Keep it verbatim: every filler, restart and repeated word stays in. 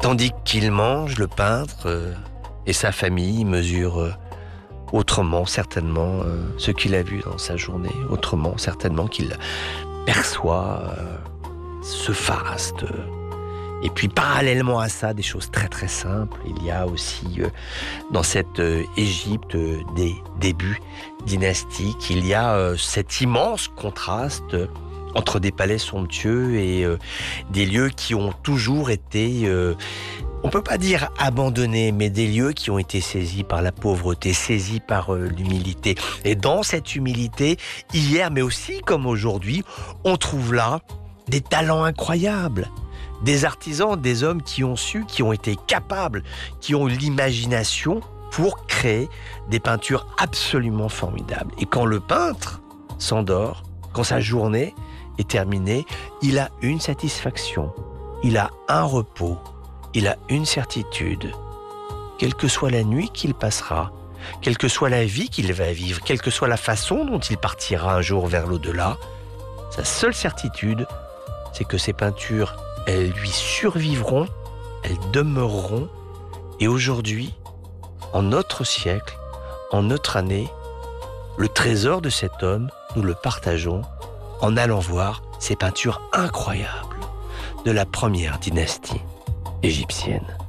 Tandis qu'il mange, le peintre euh, et sa famille mesurent euh, autrement certainement euh, ce qu'il a vu dans sa journée, autrement certainement qu'il perçoit euh, ce faste. Et puis parallèlement à ça, des choses très très simples. Il y a aussi euh, dans cette euh, Égypte euh, des débuts dynastiques, il y a euh, cet immense contraste euh, entre des palais somptueux et euh, des lieux qui ont toujours été, euh, on peut pas dire abandonnés, mais des lieux qui ont été saisis par la pauvreté, saisis par euh, l'humilité. Et dans cette humilité, hier mais aussi comme aujourd'hui, on trouve là des talents incroyables. Des artisans, des hommes qui ont su, qui ont été capables, qui ont eu l'imagination pour créer des peintures absolument formidables. Et quand le peintre s'endort, quand sa journée est terminée, il a une satisfaction, il a un repos, il a une certitude. Quelle que soit la nuit qu'il passera, quelle que soit la vie qu'il va vivre, quelle que soit la façon dont il partira un jour vers l'au-delà, sa seule certitude, c'est que ces peintures, elles lui survivront, elles demeureront. Et aujourd'hui, en notre siècle, en notre année, le trésor de cet homme, nous le partageons en allant voir ces peintures incroyables de la première dynastie égyptienne.